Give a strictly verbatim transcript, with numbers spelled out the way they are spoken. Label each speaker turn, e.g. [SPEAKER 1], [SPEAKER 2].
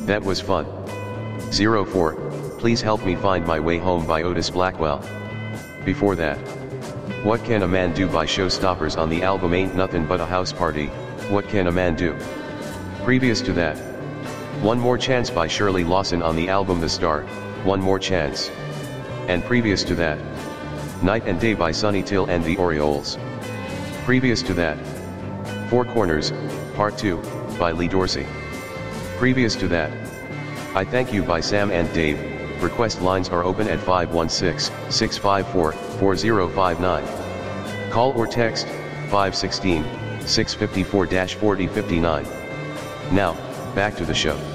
[SPEAKER 1] That was fun. zero four, Please Help Me Find My Way Home by Otis Blackwell. Before that, What Can a Man Do by Showstoppers on the album Ain't Nothin' But a House Party, What Can a Man Do? Previous to that, One More Chance by Shirley Lawson on the album The Start, One More Chance. And previous to that, Night and Day by Sonny Till and the Orioles. Previous to that, Four Corners, Part two, by Lee Dorsey. Previous to that, I Thank You by Sam and Dave. Request lines are open at five one six, six five four, four zero five nine. Call or text, five one six, six five four, four zero five nine. Now, back to the show.